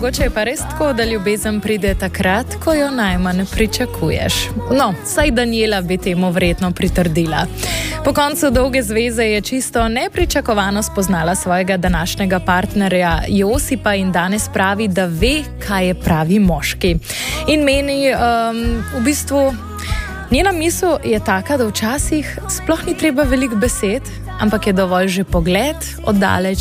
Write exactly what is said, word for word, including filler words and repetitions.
mogoče je pa res tako, da ljubezen pride takrat, ko jo najmanj pričakuješ. No, saj Daniela bi temu verjetno pritrdila. Po koncu dolge zveze je čisto nepričakovano spoznala svojega današnjega partnerja Josipa in danes pravi, da ve, kaj je pravi moški. In meni, um, v bistvu, njena misel je taka, da včasih sploh ni treba veliko besed, ampak je dovolj že pogled oddaleč